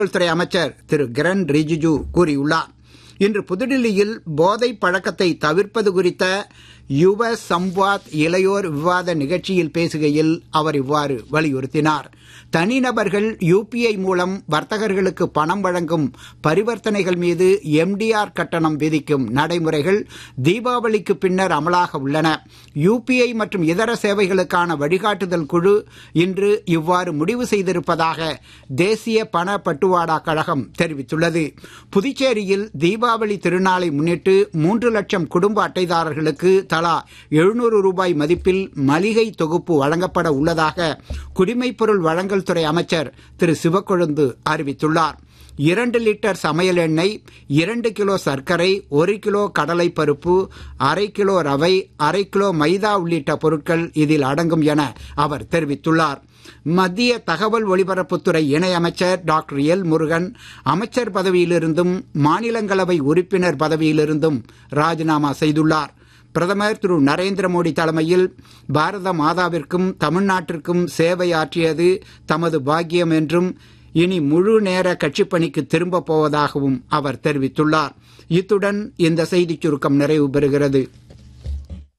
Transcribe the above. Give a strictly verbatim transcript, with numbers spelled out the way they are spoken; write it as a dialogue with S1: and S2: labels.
S1: துறை அமைச்சர் திரு கிரண் ரிஜிஜு கூறியுள்ளார். இன்று புதுடில்லியில் போதை பழக்கத்தை தவிர்ப்பது குறித்த யுவ சம்வாத் இளையோர் விவாத நிகழ்ச்சியில் பேசுகையில் அவர் இவ்வாறு வலியுறுத்தினார். தனிநபர்கள் யுபிஐ மூலம் வர்த்தகர்களுக்கு பணம் வழங்கும் பரிவர்த்தனைகள் மீது எம்டிஆர் கட்டணம் விதிக்கும் நடைமுறைகள் தீபாவளிக்கு பின்னர் அமலாக உள்ளன. யுபிஐ மற்றும் இதர சேவைகளுக்கான வழிகாட்டுதல் குழு இன்று இவ்வாறு முடிவு செய்திருப்பதாக தேசிய பண பட்டுவாடா கழகம் தெரிவித்துள்ளது. புதுச்சேரியில் தீபாவளி திருநாளை முன்னிட்டு மூன்று லட்சம் குடும்ப அட்டைதாரர்களுக்கு தலா எழுநூறு ரூபாய் மதிப்பில் மளிகை தொகுப்பு வழங்கப்பட உள்ளதாக குடிமைப் பொருள் வழங்கல் துறை அமைச்சர் திரு சிவக்கொழுந்து அறிவித்துள்ளார். இரண்டு லிட்டர் சமையல் எண்ணெய், இரண்டு கிலோ சர்க்கரை, ஒரு கிலோ கடலை பருப்பு, அரை கிலோ ரவை, அரை கிலோ மைதா உள்ளிட்ட பொருட்கள் இதில் அடங்கும் என அவர் தெரிவித்துள்ளார். மத்திய தகவல் ஒலிபரப்புத்துறை இணையமைச்சர் டாக்டர் எல் முருகன் அமைச்சர் பதவியிலிருந்தும் மாநிலங்களவை உறுப்பினர் பதவியிலிருந்தும் ராஜினாமா செய்துள்ளார். பிரதமர் திரு நரேந்திர மோடி தலைமையில் பாரத மாதாவிற்கும் தமிழ்நாட்டிற்கும் சேவையாற்றியது தமது பாக்கியம் என்றும் இனி முழு நேர கட்சிப் பணிக்கு திரும்பப் போவதாகவும் அவர் தெரிவித்துள்ளார். இத்துடன் இந்த செய்திச் சுருக்கம் நிறைவு பெறுகிறது.